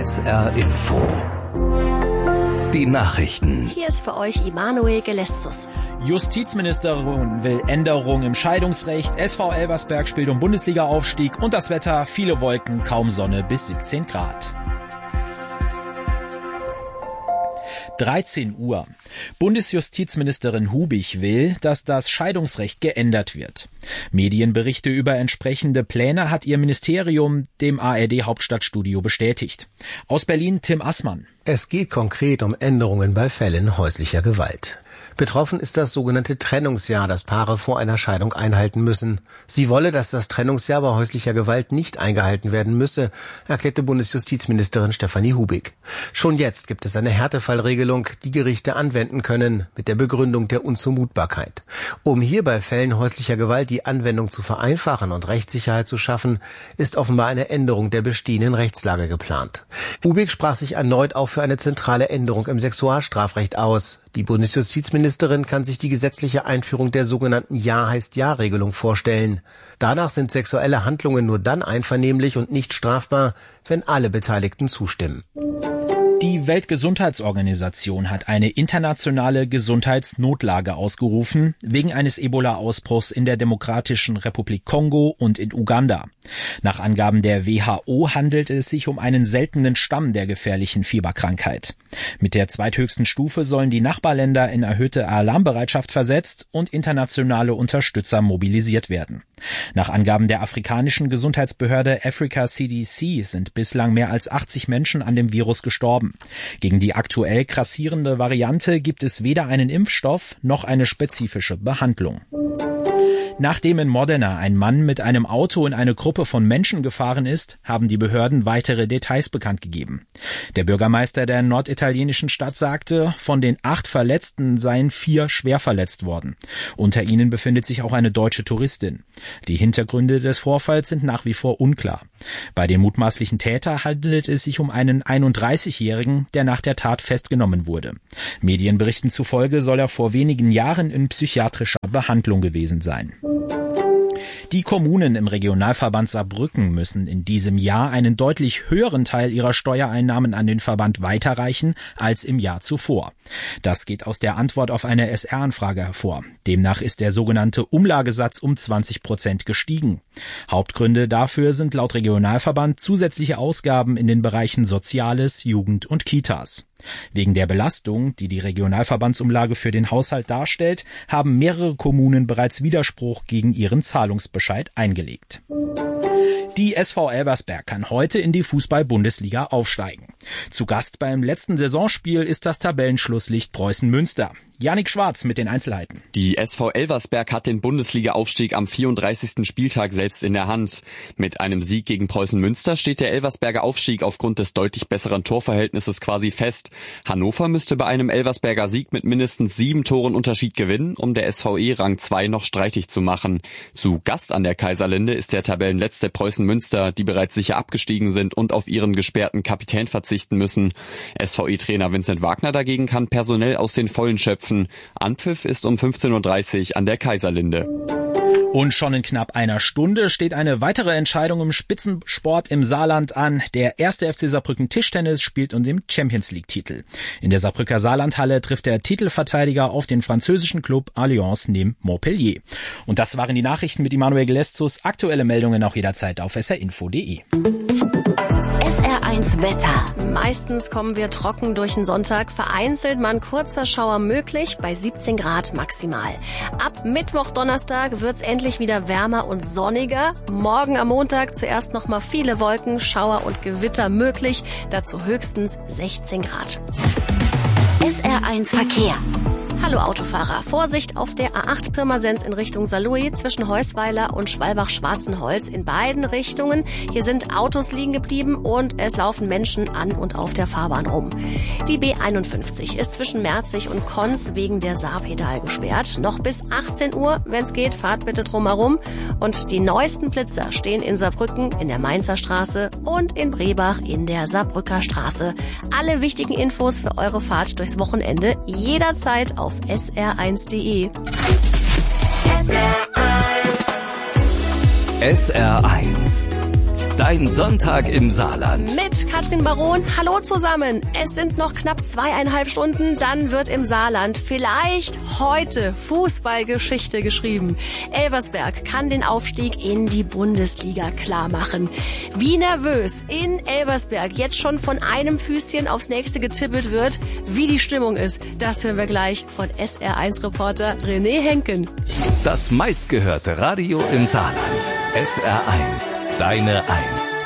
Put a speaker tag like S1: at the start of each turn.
S1: SR Info. Die Nachrichten.
S2: Hier ist für euch Immanuel Geleszus.
S3: Justizministerin will Änderung im Scheidungsrecht, SV Elversberg spielt um Bundesliga-Aufstieg und das Wetter, viele Wolken, kaum Sonne bis 17 Grad. 13 Uhr. Bundesjustizministerin Hubig will, dass das Scheidungsrecht geändert wird. Medienberichte über entsprechende Pläne hat ihr Ministerium dem ARD-Hauptstadtstudio bestätigt. Aus Berlin Tim Assmann.
S4: Es geht konkret um Änderungen bei Fällen häuslicher Gewalt. Betroffen ist das sogenannte Trennungsjahr, das Paare vor einer Scheidung einhalten müssen. Sie wolle, dass das Trennungsjahr bei häuslicher Gewalt nicht eingehalten werden müsse, erklärte Bundesjustizministerin Stefanie Hubig. Schon jetzt gibt es eine Härtefallregelung, die Gerichte anwenden können, mit der Begründung der Unzumutbarkeit. Um hier bei Fällen häuslicher Gewalt die Anwendung zu vereinfachen und Rechtssicherheit zu schaffen, ist offenbar eine Änderung der bestehenden Rechtslage geplant. Hubig sprach sich erneut auch für eine zentrale Änderung im Sexualstrafrecht aus. Die Bundesjustizministerin kann sich die gesetzliche Einführung der sogenannten Ja-heißt-Ja-Regelung vorstellen. Danach sind sexuelle Handlungen nur dann einvernehmlich und nicht strafbar, wenn alle Beteiligten zustimmen.
S3: Die Weltgesundheitsorganisation hat eine internationale Gesundheitsnotlage ausgerufen, wegen eines Ebola-Ausbruchs in der Demokratischen Republik Kongo und in Uganda. Nach Angaben der WHO handelt es sich um einen seltenen Stamm der gefährlichen Fieberkrankheit. Mit der zweithöchsten Stufe sollen die Nachbarländer in erhöhte Alarmbereitschaft versetzt und internationale Unterstützer mobilisiert werden. Nach Angaben der afrikanischen Gesundheitsbehörde Africa CDC sind bislang mehr als 80 Menschen an dem Virus gestorben. Gegen die aktuell grassierende Variante gibt es weder einen Impfstoff noch eine spezifische Behandlung. Nachdem in Modena ein Mann mit einem Auto in eine Gruppe von Menschen gefahren ist, haben die Behörden weitere Details bekannt gegeben. Der Bürgermeister der norditalienischen Stadt sagte, von den 8 Verletzten seien 4 schwer verletzt worden. Unter ihnen befindet sich auch eine deutsche Touristin. Die Hintergründe des Vorfalls sind nach wie vor unklar. Bei den mutmaßlichen Täter handelt es sich um einen 31-Jährigen, der nach der Tat festgenommen wurde. Medienberichten zufolge soll er vor wenigen Jahren in psychiatrischer Behandlung gewesen sein. Die Kommunen im Regionalverband Saarbrücken müssen in diesem Jahr einen deutlich höheren Teil ihrer Steuereinnahmen an den Verband weiterreichen als im Jahr zuvor. Das geht aus der Antwort auf eine SR-Anfrage hervor. Demnach ist der sogenannte Umlagesatz um 20% gestiegen. Hauptgründe dafür sind laut Regionalverband zusätzliche Ausgaben in den Bereichen Soziales, Jugend und Kitas. Wegen der Belastung, die die Regionalverbandsumlage für den Haushalt darstellt, haben mehrere Kommunen bereits Widerspruch gegen ihren Zahlungsbescheid eingelegt. Die SV Elversberg kann heute in die Fußball-Bundesliga aufsteigen. Zu Gast beim letzten Saisonspiel ist das Tabellenschlusslicht Preußen Münster. Yannick Schwarz mit den Einzelheiten.
S5: Die SV Elversberg hat den Bundesliga-Aufstieg am 34. Spieltag selbst in der Hand. Mit einem Sieg gegen Preußen Münster steht der Elversberger Aufstieg aufgrund des deutlich besseren Torverhältnisses quasi fest. Hannover müsste bei einem Elversberger Sieg mit mindestens 7 Toren Unterschied gewinnen, um der SVE Rang 2 noch streitig zu machen. Zu Gast an der Kaiserlinde ist der Tabellenletzte Preußen Münster, die bereits sicher abgestiegen sind und auf ihren gesperrten Kapitän verzichten müssen. SVE-Trainer Vincent Wagner dagegen kann personell aus den Vollen schöpfen. Anpfiff ist um 15.30 Uhr an der Kaiserlinde.
S3: Und schon in knapp einer Stunde steht eine weitere Entscheidung im Spitzensport im Saarland an. Der 1. FC Saarbrücken Tischtennis spielt um den Champions-League-Titel. In der Saarbrücker Saarlandhalle trifft der Titelverteidiger auf den französischen Club Alliance neben Montpellier. Und das waren die Nachrichten mit Immanuel Geleszus. Aktuelle Meldungen auch jederzeit auf srinfo.de.
S2: SR1 Wetter. Meistens kommen wir trocken durch den Sonntag. Vereinzelt mal ein kurzer Schauer möglich bei 17 Grad maximal. Ab Mittwoch, Donnerstag wird's endlich wieder wärmer und sonniger. Morgen am Montag zuerst nochmal viele Wolken, Schauer und Gewitter möglich. Dazu höchstens 16 Grad. SR1 Verkehr. Hallo Autofahrer, Vorsicht auf der A8 Pirmasens in Richtung Saarlouis zwischen Heusweiler und Schwalbach-Schwarzenholz in beiden Richtungen. Hier sind Autos liegen geblieben und es laufen Menschen an und auf der Fahrbahn rum. Die B51 ist zwischen Merzig und Konz wegen der Saarpedal gesperrt. Noch bis 18 Uhr, wenn's geht, fahrt bitte drumherum. Und die neuesten Blitzer stehen in Saarbrücken in der Mainzer Straße und in Brebach in der Saarbrücker Straße. Alle wichtigen Infos für eure Fahrt durchs Wochenende jederzeit auf sr1.de.
S1: SR1 Dein Sonntag im Saarland.
S2: Mit Katrin Baron. Hallo zusammen. Es sind noch knapp 2,5 Stunden. Dann wird im Saarland vielleicht heute Fußballgeschichte geschrieben. Elversberg kann den Aufstieg in die Bundesliga klarmachen. Wie nervös in Elversberg jetzt schon von einem Füßchen aufs nächste getippelt wird, wie die Stimmung ist, das hören wir gleich von SR1-Reporter René Henken.
S1: Das meistgehörte Radio im Saarland. SR1, deine 1.